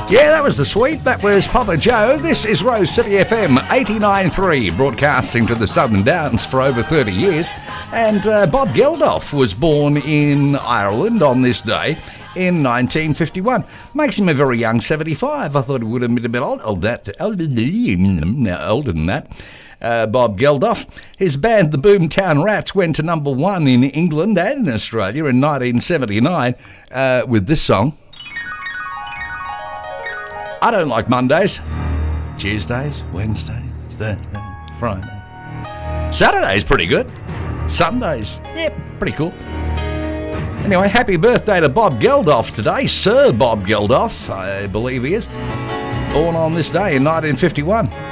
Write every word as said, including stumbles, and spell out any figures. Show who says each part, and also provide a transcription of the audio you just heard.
Speaker 1: Yeah, that was the sweep. That was Papa Joe. This is Rose City F M eighty-nine point three, broadcasting to the Southern Downs for over thirty years. And uh, Bob Geldof was born in Ireland on this day in nineteen fifty-one. Makes him a very young seventy-five. I thought he would have been a bit old, old that, older, older than that. Uh, Bob Geldof. His band, the Boomtown Rats, went to number one in England and in Australia in nineteen seventy-nine uh, with this song. I don't like Mondays, Tuesdays, Wednesdays, Thursdays, Friday. Saturday's pretty good. Sundays, yeah, pretty cool. Anyway, happy birthday to Bob Geldof today. Sir Bob Geldof, I believe he is. Born on this day in nineteen fifty-one.